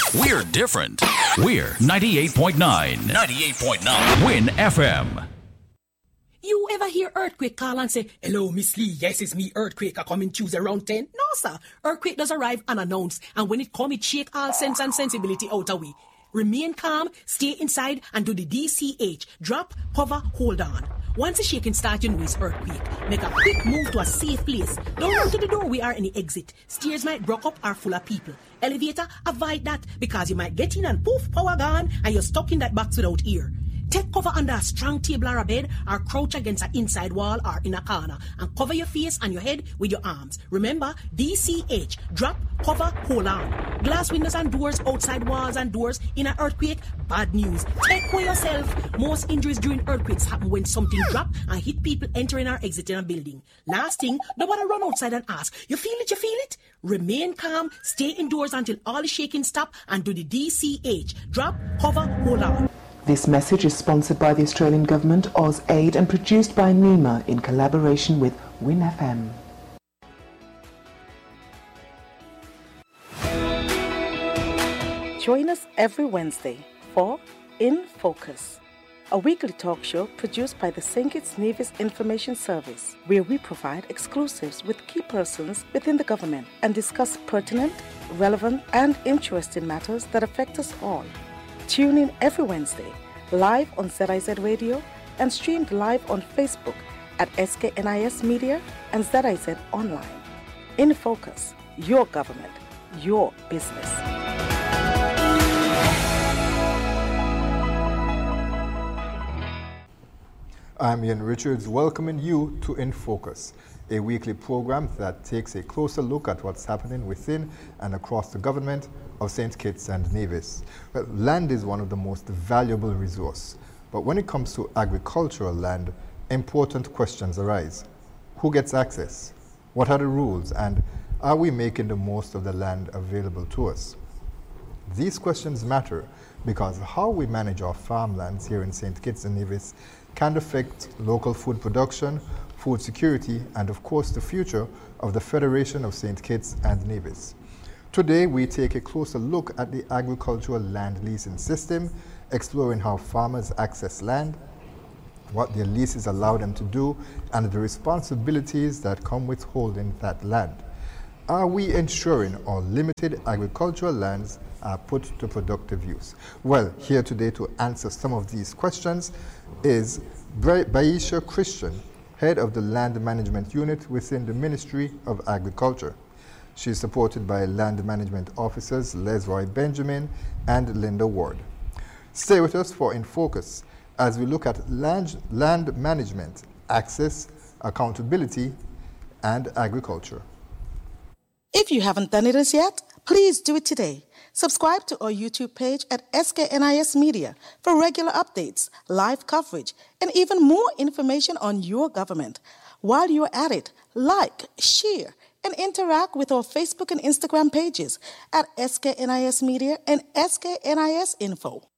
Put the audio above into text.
We're different. We're 98.9. 98.9. Win FM. You ever hear Earthquake call and say, "Hello, Miss Lee, yes, it's me, Earthquake, I come in Tuesday around 10? No, sir. Earthquake does arrive unannounced, and when it come, it shake all sense and sensibility out of we. Remain calm, stay inside, and do the DCH. Drop, cover, hold on. Once the shaking starts, you know it's earthquake. Make a quick move to a safe place. Don't run to the door, we are in the exit. Stairs might block up or full of people. Elevator, avoid that, because you might get in and poof, power gone, and you're stuck in that box without ear. Take cover under a strong table or a bed, or crouch against an inside wall or in a corner, and cover your face and your head with your arms. Remember, DCH, drop, cover, hold on. Glass windows and doors, outside walls and doors in an earthquake, bad news. Take care yourself. Most injuries during earthquakes happen when something drop and hit people entering or exiting a building. Last thing, nobody run outside and ask, you feel it, you feel it? Remain calm, stay indoors until all the shaking stop, and do the DCH, drop, cover, hold on. This message is sponsored by the Australian Government, AusAid, and produced by NEMA in collaboration with Win FM. Join us every Wednesday for In Focus, a weekly talk show produced by the St. Kitts Nevis Information Service, where we provide exclusives with key persons within the government and discuss pertinent, relevant, and interesting matters that affect us all. Tune in every Wednesday, live on ZIZ Radio and streamed live on Facebook at SKNIS Media and ZIZ Online. In Focus, your government, your business. I'm Ian Richards, welcoming you to In Focus, a weekly program that takes a closer look at what's happening within and across the government of St. Kitts and Nevis. Well, land is one of the most valuable resources, but when it comes to agricultural land, important questions arise. Who gets access? What are the rules? And are we making the most of the land available to us? These questions matter because how we manage our farmlands here in St. Kitts and Nevis can affect local food production, food security, and of course the future of the Federation of St. Kitts and Nevis. Today we take a closer look at the agricultural land leasing system, exploring how farmers access land, what their leases allow them to do, and the responsibilities that come with holding that land. Are we ensuring our limited agricultural lands are put to productive use? Well, here today to answer some of these questions is Baisha Christian, head of the Land Management Unit within the Ministry of Agriculture. She is supported by Land Management Officers Lesroy Benjamin and Linda Ward. Stay with us for In Focus as we look at land management, access, accountability, and agriculture. If you haven't done it as yet, please do it today. Subscribe to our YouTube page at SKNIS Media for regular updates, live coverage, and even more information on your government. While you're at it, like, share, and interact with our Facebook and Instagram pages at SKNIS Media and SKNIS Info.